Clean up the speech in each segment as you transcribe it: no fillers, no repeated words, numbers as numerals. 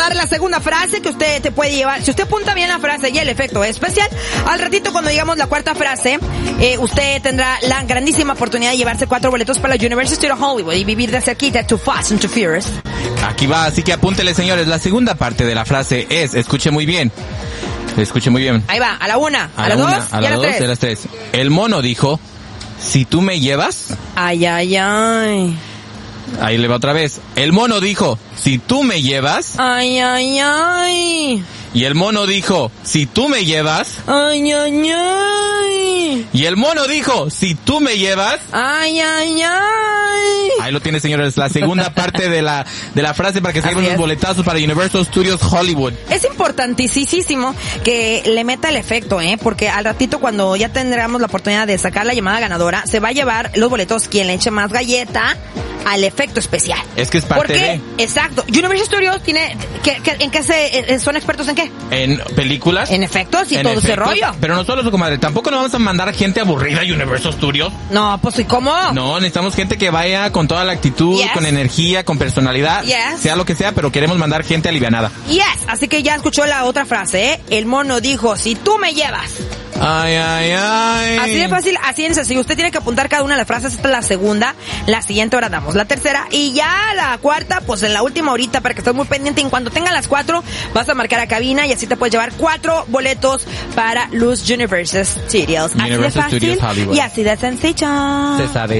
dar la segunda frase que usted te puede llevar. Si usted apunta bien la frase y el efecto especial, al ratito cuando digamos la cuarta frase, usted tendrá la grandísima oportunidad de llevarse 4 boletos para la Universal Studios Hollywood y vivir de cerquita Too Fast and Too Furious. Aquí va, así que apúntele, señores. La segunda parte de la frase es, escuche muy bien. Escuche muy bien. Ahí va, a la 1, a la 2 y a las 3. El mono dijo, si tú me llevas... Ay, ay, ay. Ahí le va otra vez. El mono dijo, si tú me llevas... Ay, ay, ay. Y el mono dijo, si tú me llevas... Ay, ay, ay. Y el mono dijo, si tú me llevas... Ay, ay, ay. Ahí lo tiene, señores, la segunda parte de la frase para que se lleven los boletazos para Universal Studios Hollywood. Es importantísimo que le meta el efecto, porque al ratito cuando ya tendremos la oportunidad de sacar la llamada ganadora, se va a llevar los boletos quien le eche más galleta al efecto especial. Es que es parte de... Exacto. Universal Studios tiene... ¿En qué son expertos en qué? En películas. En efectos y todo ese rollo. Pero no solo eso, comadre. Tampoco nos vamos a mandar gente aburrida a Universal Studios. No, pues ¿y cómo? No, necesitamos gente que vaya con toda la actitud, con energía, con personalidad. Sea lo que sea, pero queremos mandar gente alivianada. Así que ya escuchó la otra frase, El mono dijo, si tú me llevas... Ay, ay, ay. Así de fácil, así de sencillo. Usted tiene que apuntar cada una de las frases. Esta es la segunda. La siguiente hora damos la tercera. Y ya la cuarta, pues en la última horita, para que estés muy pendiente. En cuanto tenga las 4, vas a marcar a cabina y así te puedes llevar 4 boletos para los Universal Studios. Así de fácil y así de sencillo. Se sabe.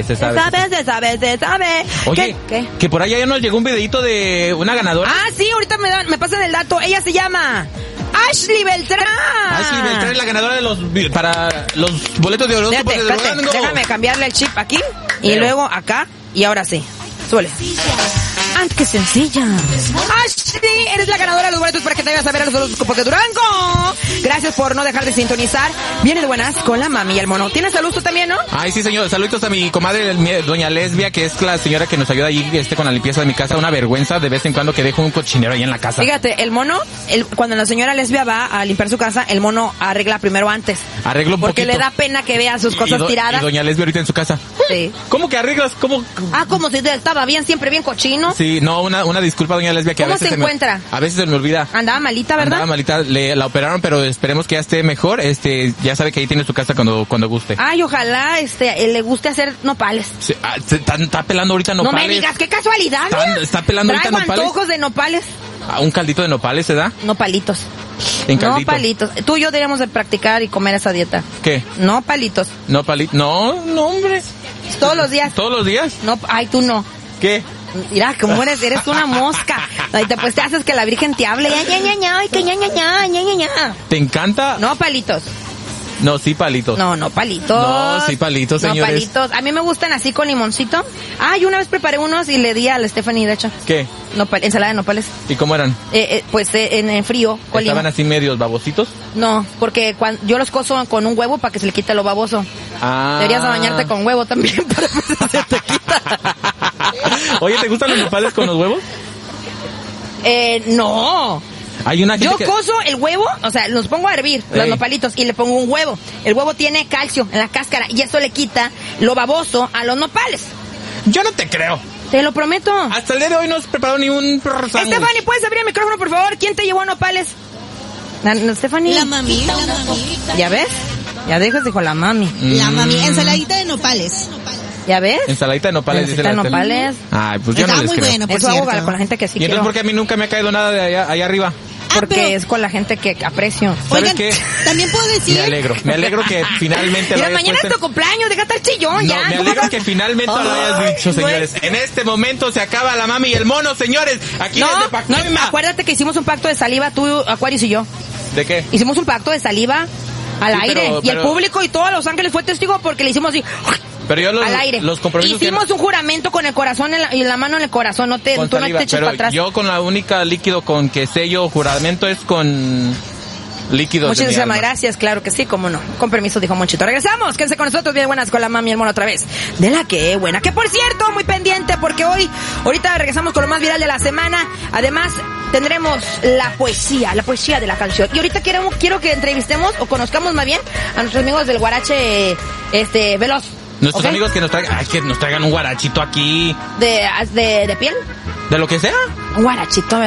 Oye, ¿Qué? Que por allá ya nos llegó un videito de una ganadora. Ah, sí, ahorita me pasan el dato. Ella se llama... Ashley Beltrán. Ashley Beltrán es la ganadora para los boletos de horóscopo de Durango. Déjame cambiarle el chip aquí y luego acá y ahora sí. Suele. ¡Ah, qué sencilla! Ashley, eres la ganadora de los boletos para que te vayas a ver a los horóscopos de Durango. Gracias por no dejar de sintonizar. Vienes de buenas con la mami y el mono. ¿Tienes saludos tú también, no? Ay, sí, señor. Saluditos a mi comadre, doña Lesbia, que es la señora que nos ayuda ahí con la limpieza de mi casa. Una vergüenza de vez en cuando que dejo un cochinero ahí en la casa. Fíjate, el mono, cuando la señora Lesbia va a limpiar su casa, el mono arregla primero antes. Arregla un porque poquito. Le da pena que vea sus cosas tiradas. Y doña Lesbia ahorita en su casa. Sí. ¿Cómo que arreglas? ¿Cómo? Como si estaba bien, siempre bien cochino. Sí, no, una disculpa, doña Lesbia, que a veces se encuentra? A veces se me olvida. Andaba malita, ¿verdad? Andaba malita, la operaron, pero esperemos que ya esté mejor. Ya sabe que ahí tiene su casa cuando guste. Ay, ojalá le guste hacer nopales. Sí, está pelando ahorita nopales. No me digas, qué casualidad. Está pelando ahorita nopales. Traigo antojos de nopales. ¿Un caldito de nopales se da? Nopalitos. ¿En caldito? Nopalitos. Tú y yo deberíamos de practicar y comer esa dieta. ¿Qué? Nopalitos. Nopalitos. No, hombre. ¿Todos los días? ¿Todos los días? No, ay, tú no. ¿Qué? Mira, como eres una mosca. Ay, pues te haces que la Virgen te hable. ¿Te encanta? No, palitos. No, sí, palitos. No, palitos. No, sí, palitos, señores. No, palitos. A mí me gustan así con limoncito. Yo una vez preparé unos y le di a la Stephanie, de hecho. ¿Qué? Ensalada de nopales. ¿Y cómo eran? Pues en frío, con limón. ¿Estaban así medios babositos? No, porque yo los cozo con un huevo para que se le quite lo baboso. Deberías bañarte con huevo también para que se te quita. Oye, ¿te gustan los nopales con los huevos? No. Hay una gente cozo el huevo, o sea, los pongo a hervir, los nopalitos, y le pongo un huevo. El huevo tiene calcio en la cáscara y eso le quita lo baboso a los nopales. Yo no te creo. Te lo prometo. Hasta el día de hoy no has preparado ni un sándwich. Stephanie, ¿puedes abrir el micrófono, por favor? ¿Quién te llevó a nopales? Stephanie. La mami. ¿Ya ves? Ya dejas, dijo la mami. La mami. Ensaladita de nopales. ¿Ya ves? Ensaladita de nopales, dice la nopales. Ay, pues yo no les muy creo. Bueno, por eso cierto. hago con la gente que sí ¿Y entonces por qué a mí nunca me ha caído nada de allá arriba? Porque es con la gente que aprecio. ¿Sabes Oigan, qué? también puedo decir... Me alegro que finalmente Mira, mañana es tu cumpleaños, déjate el chillón, ya. Me alegro que finalmente lo hayas dicho, señores. En este momento se acaba la mami y el mono, señores. Aquí desde Pacoima. Acuérdate que hicimos un pacto de saliva, tú, Aquarius y yo. ¿De qué? Hicimos un pacto de saliva al aire. Y el público y todos Los Ángeles fue testigo porque le hicimos así... Pero yo al aire. Los compromisos hicimos un juramento con el corazón y la mano en el corazón, tú saliva, no te eches para atrás. Yo con la única líquido con que sello juramento es con líquidos. Muchísimas gracias, claro que sí, cómo no. Con permiso, dijo Monchito. Regresamos, quédense con nosotros, bien buenas con la mami y el mono otra vez. De la que buena, que por cierto, muy pendiente, porque ahorita regresamos con lo más viral de la semana. Además, tendremos la poesía de la canción. Y ahorita quiero que entrevistemos o conozcamos más bien a nuestros amigos del Guarache Veloz. Nuestros amigos que nos traigan un guarachito aquí. ¿De piel? ¿De lo que sea? Un guarachito, ¿verdad?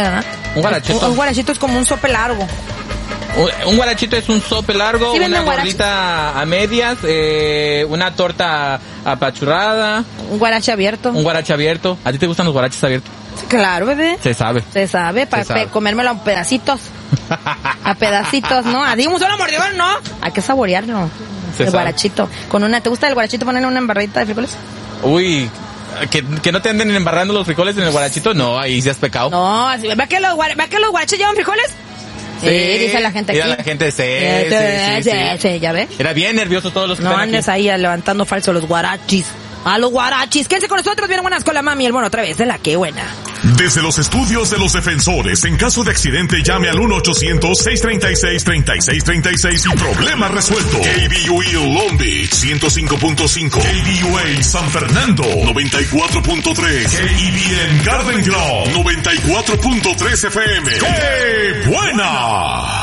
Un guarachito. Un guarachito es como un sope largo. Un guarachito es un sope largo, Sí, una venden gordita a medias, una torta apachurrada. Un guarache abierto. Un guarache abierto. ¿A ti te gustan los guaraches abiertos? Claro, bebé. Se sabe. Se sabe, para comérmelo a pedacitos. A pedacitos, ¿no? A un solo mordidón, ¿no? Hay que saborearlo. El guarachito. ¿Te gusta el guarachito ponerle una embarradita de frijoles? Uy, que no te anden embarrando los frijoles en el guarachito, no, ahí sí has pecado. No, ¿va que los guaraches llevan frijoles? Sí, dice la gente aquí. La gente, sí, ¿ya ves? Era bien nervioso todos los que no están andes aquí. ahí levantando falso los guarachis. A los guarachis. Quédense con nosotros, bien buenas con la mami y el mono otra vez. De la que buena. Desde los estudios de los defensores, en caso de accidente llame al 1-800-636-3636 y problema resuelto. KBUE Long Beach 105.5, KBUA San Fernando 94.3, KBN Garden Grove 94.3 FM. ¡Qué buena!